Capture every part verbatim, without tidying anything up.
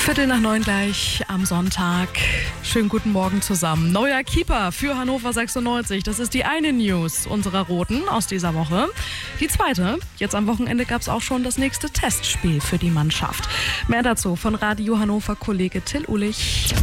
Viertel nach neun gleich am Sonntag. Schönen guten Morgen zusammen. Neuer Keeper für Hannover sechsundneunzig. Das ist die eine News unserer Roten aus dieser Woche. Die zweite, jetzt am Wochenende gab es auch schon das nächste Testspiel für die Mannschaft. Mehr dazu von Radio Hannover Kollege Till Ulich.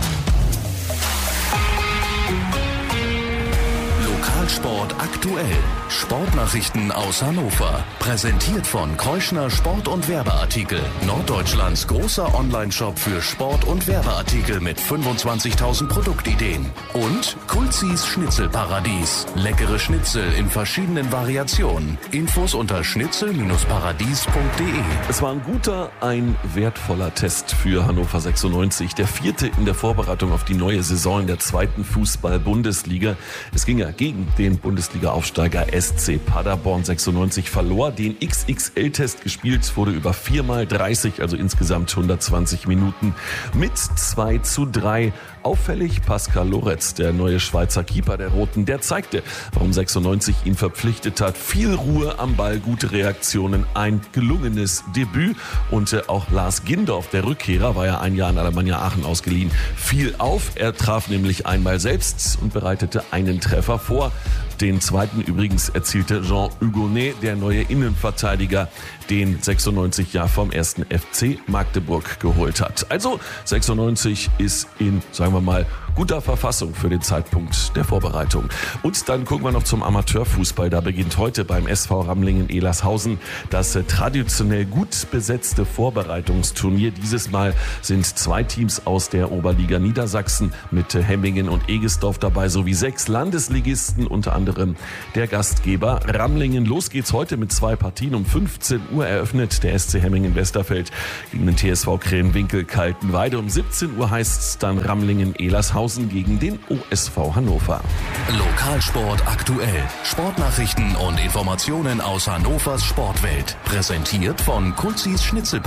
Sport aktuell. Sportnachrichten aus Hannover. Präsentiert von Kreuschner Sport- und Werbeartikel. Norddeutschlands großer Online-Shop für Sport- und Werbeartikel mit fünfundzwanzigtausend Produktideen. Und Kulzis Schnitzelparadies. Leckere Schnitzel in verschiedenen Variationen. Infos unter schnitzel paradies punkt de. Es war ein guter, ein wertvoller Test für Hannover sechsundneunzig. Der vierte in der Vorbereitung auf die neue Saison in der zweiten Fußball-Bundesliga. Es ging ja gegen den Bundesliga-Aufsteiger S C Paderborn. Sechsundneunzig verlor den X X L-Test gespielt, wurde über viermal dreißig, also insgesamt hundertzwanzig Minuten mit zwei zu drei. Auffällig Pascal Loretz, der neue Schweizer Keeper der Roten, der zeigte, warum sechsundneunzig ihn verpflichtet hat. Viel Ruhe am Ball, gute Reaktionen, ein gelungenes Debüt. Und äh, auch Lars Gindorf, der Rückkehrer, war ja ein Jahr in Alemannia Aachen ausgeliehen, fiel auf. Er traf nämlich einmal selbst und bereitete einen Treffer vor. Den zweiten übrigens erzielte Jean Hugonet, der neue Innenverteidiger, den sechsundneunzig ja vom ersten F C Magdeburg geholt hat. Also sechsundneunzig ist in, sagen wir mal, guter Verfassung für den Zeitpunkt der Vorbereitung. Und dann gucken wir noch zum Amateurfußball. Da beginnt heute beim S V Ramlingen-Ehlershausen das traditionell gut besetzte Vorbereitungsturnier. Dieses Mal sind zwei Teams aus der Oberliga Niedersachsen mit Hemmingen und Egesdorf dabei, sowie sechs Landesligisten, unter anderem der Gastgeber Ramlingen. Los geht's heute mit zwei Partien. Um fünfzehn Uhr eröffnet der S C Hemmingen-Westerfeld gegen den T S V Krähenwinkel-Kaltenweide. Um siebzehn Uhr heißt es dann Ramlingen-Ehlershausen gegen den O S V Hannover. Lokalsport aktuell. Sportnachrichten und Informationen aus Hannovers Sportwelt. Präsentiert von Kulzis Schnitzelparadies.